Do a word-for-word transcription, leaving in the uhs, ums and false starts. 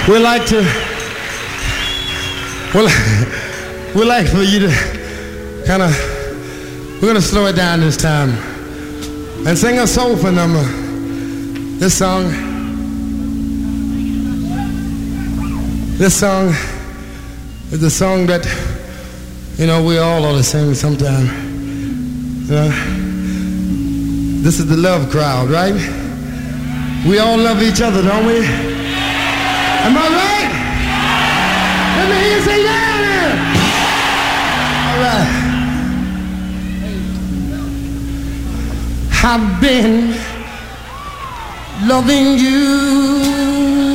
We like to, well, we like for you to kind of, we're going to slow it down this time and sing a soulful number. This song, this song is the song that, you know, we all ought to sing sometime. Uh, this is the love crowd, right? We all love each other, don't we? Am I right? Let me hear you say yeah! All right. I've been loving you